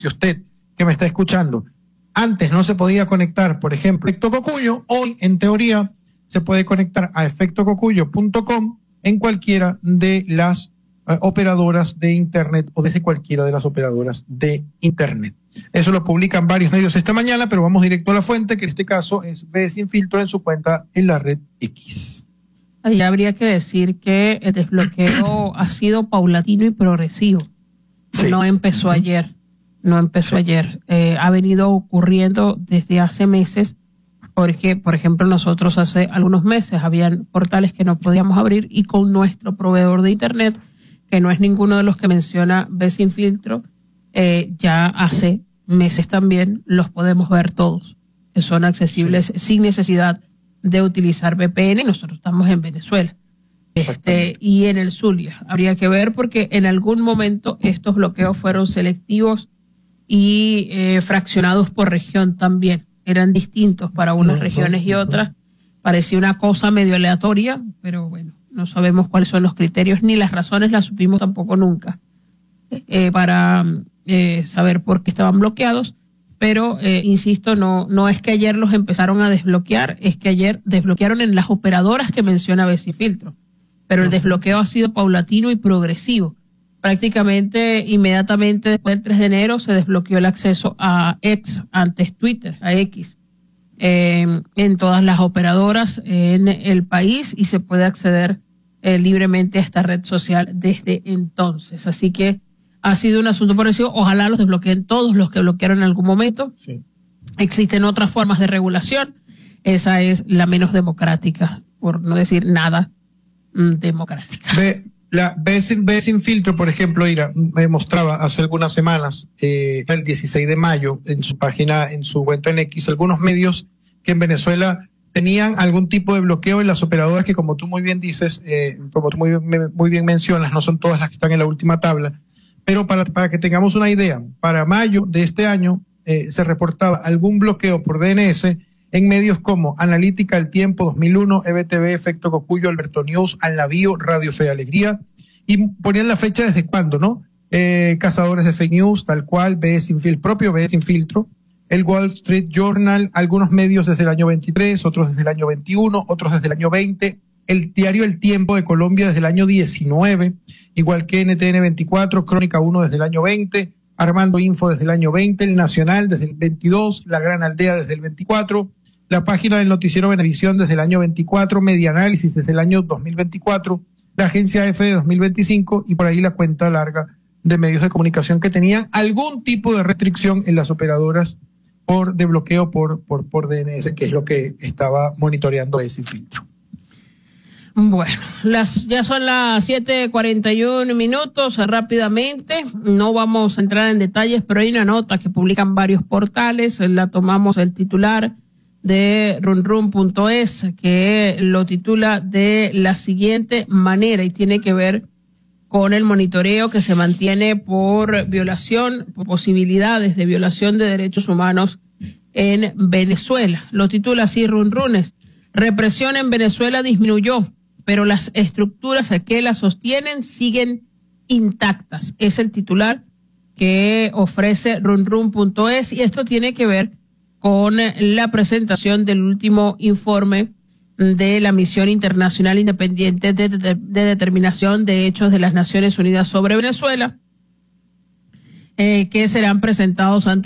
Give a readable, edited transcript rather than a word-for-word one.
Si usted que me está escuchando, antes no se podía conectar, por ejemplo, a Efecto Cocuyo, hoy en teoría se puede conectar a efectococuyo.com en cualquiera de las operadoras de Internet o desde cualquiera de las operadoras de Internet. Eso lo publican varios medios esta mañana, pero vamos directo a la fuente, que en este caso es B Sin Filtro en su cuenta en la red X. Ahí habría que decir que el desbloqueo ha sido paulatino y progresivo. Sí. No empezó ayer. Ha venido ocurriendo desde hace meses, porque, por ejemplo, nosotros hace algunos meses habían portales que no podíamos abrir y con nuestro proveedor de Internet, que no es ninguno de los que menciona B Sin Filtro, ya hace meses también los podemos ver todos, que son accesibles sin necesidad de utilizar VPN. Nosotros estamos en Venezuela y en el Zulia. Habría que ver porque en algún momento estos bloqueos fueron selectivos y fraccionados por región también. Eran distintos para unas regiones y otras. Parecía una cosa medio aleatoria, pero bueno, no sabemos cuáles son los criterios ni las razones, las supimos tampoco nunca para saber por qué estaban bloqueados. Pero, insisto, no es que ayer los empezaron a desbloquear, es que ayer desbloquearon en las operadoras que menciona B Sin Filtro. Pero el desbloqueo ha sido paulatino y progresivo. Prácticamente inmediatamente después del 3 de enero se desbloqueó el acceso a X, antes Twitter, a X, en todas las operadoras en el país y se puede acceder libremente a esta red social desde entonces. Así que ha sido un asunto progresivo. Ojalá los desbloqueen todos los que bloquearon en algún momento. Sí. Existen otras formas de regulación. Esa es la menos democrática, por no decir nada democrática. B Sin Filtro, por ejemplo, Ira, me mostraba hace algunas semanas, el 16 de mayo, en su página, en su cuenta en X, algunos medios que en Venezuela tenían algún tipo de bloqueo en las operadoras que, como tú muy bien dices, como tú muy bien mencionas, no son todas las que están en la última tabla. Pero para que tengamos una idea, para mayo de este año se reportaba algún bloqueo por DNS en medios como Analítica, El Tiempo, 2001, EBTV, Efecto Cocuyo, Alberto News, Al Navío, Radio Fe y Alegría, y ponían la fecha desde cuándo, ¿no? Cazadores de Fake News, tal cual, propio B Sin Filtro, el Wall Street Journal, algunos medios desde el año 23, otros desde el año 21, otros desde el año 20, el diario El Tiempo de Colombia desde el año 19, igual que NTN 24, Crónica 1 desde el año 20, Armando Info desde el año 20, El Nacional desde el 22, La Gran Aldea desde el 24, la página del noticiero Venevisión desde el año 24, Medianálisis desde el año 2024, la agencia EFE de 2025 y por ahí la cuenta larga de medios de comunicación que tenían algún tipo de restricción en las operadoras de bloqueo por DNS, que es lo que estaba monitoreando ese filtro. Bueno, ya son las 7:41, rápidamente, no vamos a entrar en detalles, pero hay una nota que publican varios portales, la tomamos el titular de runrun.es, que lo titula de la siguiente manera y tiene que ver con el monitoreo que se mantiene por posibilidades de violación de derechos humanos en Venezuela. Lo titula así Runrunes: represión en Venezuela disminuyó, pero las estructuras que la sostienen siguen intactas. Es el titular que ofrece runrun.es y esto tiene que ver con la presentación del último informe de la Misión Internacional Independiente de Determinación de Hechos de las Naciones Unidas sobre Venezuela, que serán presentados ante